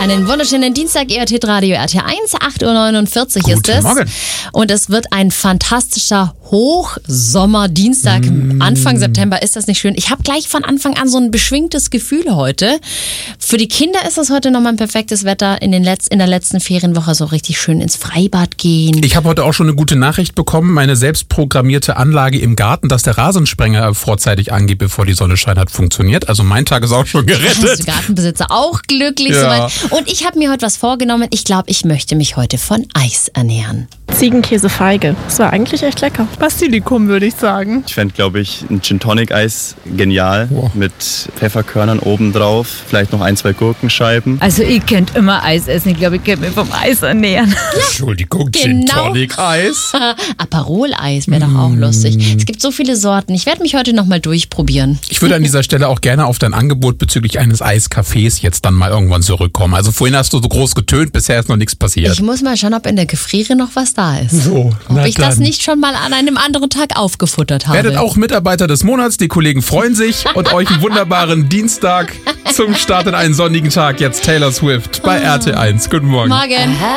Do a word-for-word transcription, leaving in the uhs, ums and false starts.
Einen wunderschönen Dienstag, E R T Radio R T eins, acht Uhr neunundvierzig Guten ist es. Morgen. Und es wird ein fantastischer Hochsommerdienstag. Mm. Anfang September, ist das nicht schön? Ich habe gleich von Anfang an so ein beschwingtes Gefühl heute. Für die Kinder ist es heute nochmal ein perfektes Wetter. In, den Letz-, in der letzten Ferienwoche so richtig schön ins Freibad gehen. Ich habe heute auch schon eine gute Nachricht bekommen. Meine selbstprogrammierte Anlage im Garten, dass der Rasensprenger vorzeitig angeht, bevor die Sonne scheint, hat funktioniert. Also mein Tag ist auch schon gerettet. Also Gartenbesitzer auch glücklich. Ja. Soweit. Und ich habe mir heute was vorgenommen. Ich glaube, ich möchte mich heute von Eis ernähren. Ziegenkäsefeige. Das war eigentlich echt lecker. Basilikum, würde ich sagen. Ich fände, glaube ich, ein Gin Tonic Eis genial. Wow. Mit Pfefferkörnern obendrauf. Vielleicht noch ein, zwei Gurkenscheiben. Also ich könnte immer Eis essen. Ich glaube, ich könnte mich vom Eis ernähren. Ja. Entschuldigung, Genau. Gin Tonic Eis. Aperol-Eis wäre doch auch mm. lustig. Es gibt so viele Sorten. Ich werde mich heute nochmal durchprobieren. Ich würde an dieser Stelle auch gerne auf dein Angebot bezüglich eines Eiscafés jetzt dann mal irgendwann zurückkommen. Also vorhin hast du so groß getönt, bisher ist noch nichts passiert. Ich muss mal schauen, ob in der Gefriere noch was da ist. So, ob ich dann. das nicht schon mal an einem anderen Tag aufgefuttert habe. Werdet auch Mitarbeiter des Monats. Die Kollegen freuen sich und euch einen wunderbaren Dienstag zum Start in einen sonnigen Tag. Jetzt Taylor Swift bei R T eins. Guten Morgen. Morgen.